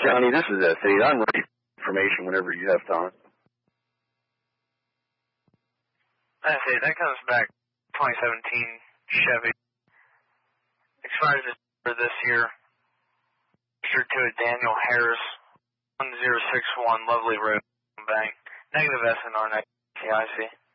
Johnny, this is Sid. I'm ready for information whenever you have time. I say that comes back 2017 Chevy. Expires this year. Registered to a Daniel Harris 1061 Lovely Road, Bank. Negative SNR, negative CIC.